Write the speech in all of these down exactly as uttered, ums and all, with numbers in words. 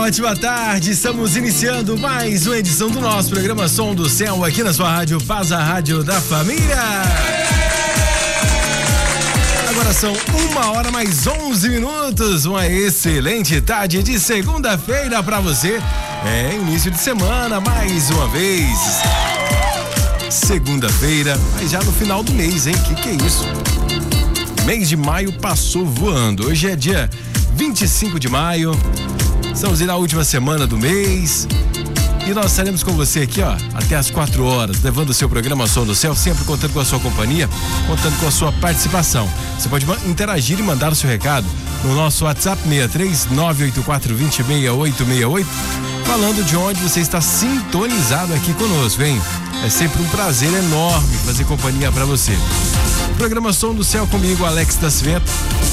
ótima tarde, estamos iniciando mais uma edição do nosso programa Som do Céu aqui na sua rádio Paz, a rádio da família. Agora são uma hora mais onze minutos, uma excelente tarde de segunda-feira pra você. É início de semana, mais uma vez. Segunda-feira, mas já no final do mês, hein? Que que é isso? Mês de maio passou voando. Hoje é dia vinte e cinco de maio. Estamos na última semana do mês. E nós estaremos com você aqui, ó, até às quatro horas, levando o seu programa Som do Céu, sempre contando com a sua companhia, contando com a sua participação. Você pode interagir e mandar o seu recado no nosso WhatsApp seis três nove oito quatro dois zero seis oito seis oito, falando de onde você está sintonizado aqui conosco, hein? É sempre um prazer enorme fazer companhia para você. Programa Som do Céu comigo, Alex Nascimento.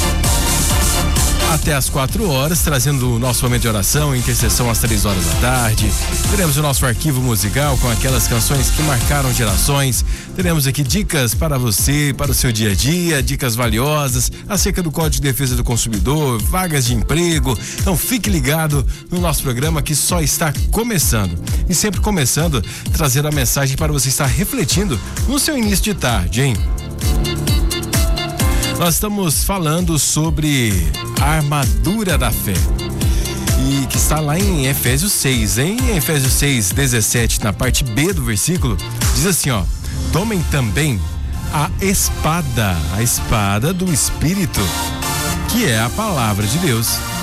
Até às quatro horas, trazendo o nosso momento de oração, intercessão às três horas da tarde. Teremos o nosso arquivo musical com aquelas canções que marcaram gerações. Teremos aqui dicas para você, para o seu dia a dia, dicas valiosas acerca do Código de Defesa do Consumidor, vagas de emprego. Então fique ligado no nosso programa que só está começando. E sempre começando, trazendo a mensagem para você estar refletindo no seu início de tarde, hein? Nós estamos falando sobre a armadura da fé, e que está lá em Efésios seis, hein? Em Efésios seis, dezessete, na parte B do versículo, diz assim, ó: tomem também a espada, a espada do Espírito, que é a palavra de Deus.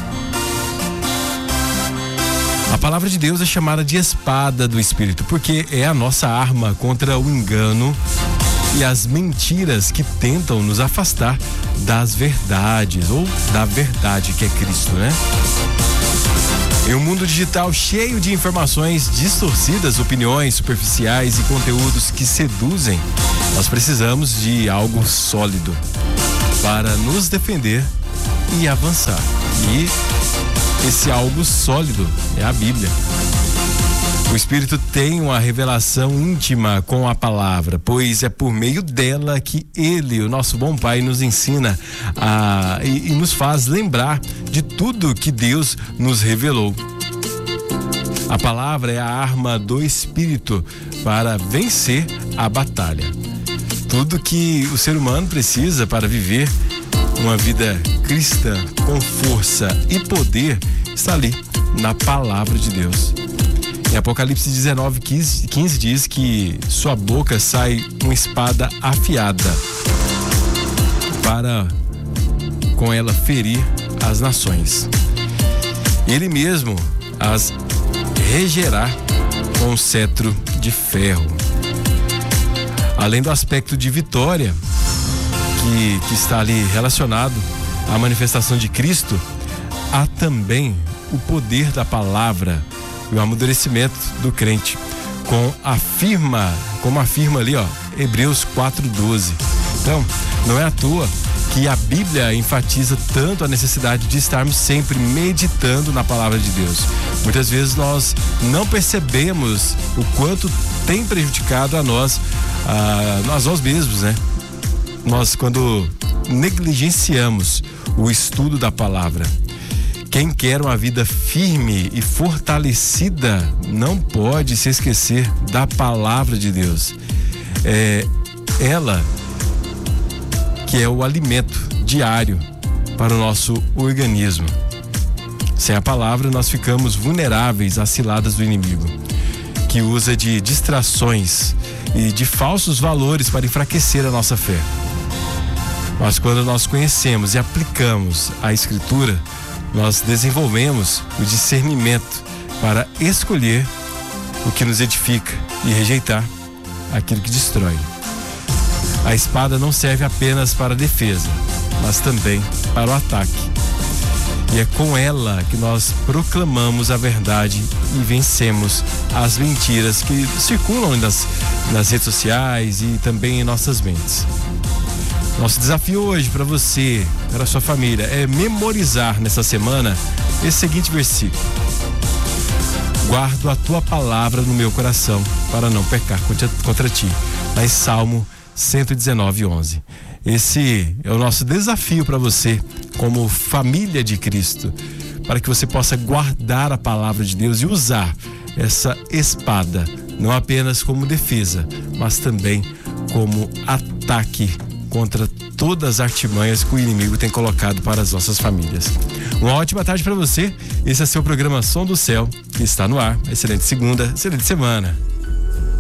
A palavra de Deus é chamada de espada do Espírito, porque é a nossa arma contra o engano e as mentiras que tentam nos afastar das verdades, ou da verdade que é Cristo, né? Em um mundo digital cheio de informações distorcidas, opiniões superficiais e conteúdos que seduzem, nós precisamos de algo sólido para nos defender e avançar. E esse algo sólido é a Bíblia. O Espírito tem uma revelação íntima com a palavra, pois é por meio dela que Ele, o nosso bom Pai, nos ensina a, e, e nos faz lembrar de tudo que Deus nos revelou. A palavra é a arma do Espírito para vencer a batalha. Tudo que o ser humano precisa para viver uma vida cristã com força e poder está ali na palavra de Deus. Em Apocalipse dezenove, quinze, quinze diz que sua boca sai uma espada afiada para com ela ferir as nações. Ele mesmo as regerá com um cetro de ferro. Além do aspecto de vitória que, que está ali relacionado à manifestação de Cristo, há também o poder da palavra e o amadurecimento do crente, com afirma, como afirma ali, ó, Hebreus quatro, doze. Então, não é à toa que a Bíblia enfatiza tanto a necessidade de estarmos sempre meditando na palavra de Deus. Muitas vezes nós não percebemos o quanto tem prejudicado a nós, a nós, nós mesmos, né? Nós, quando negligenciamos o estudo da palavra. Quem quer uma vida firme e fortalecida não pode se esquecer da palavra de Deus. É ela que é o alimento diário para o nosso organismo. Sem a palavra, nós ficamos vulneráveis às ciladas do inimigo, que usa de distrações e de falsos valores para enfraquecer a nossa fé. Mas quando nós conhecemos e aplicamos a Escritura, nós desenvolvemos o discernimento para escolher o que nos edifica e rejeitar aquilo que destrói. A espada não serve apenas para a defesa, mas também para o ataque. E é com ela que nós proclamamos a verdade e vencemos as mentiras que circulam nas, nas redes sociais e também em nossas mentes. Nosso desafio hoje para você, para a sua família, é memorizar nessa semana esse seguinte versículo: guardo a tua palavra no meu coração para não pecar contra, contra ti. Lá em Salmo cento e dezenove, onze. Esse é o nosso desafio para você, como família de Cristo, para que você possa guardar a palavra de Deus e usar essa espada não apenas como defesa, mas também como ataque contra todas as artimanhas que o inimigo tem colocado para as nossas famílias. Uma ótima tarde para você. Esse é seu programa Som do Céu, que está no ar. Excelente segunda, excelente semana.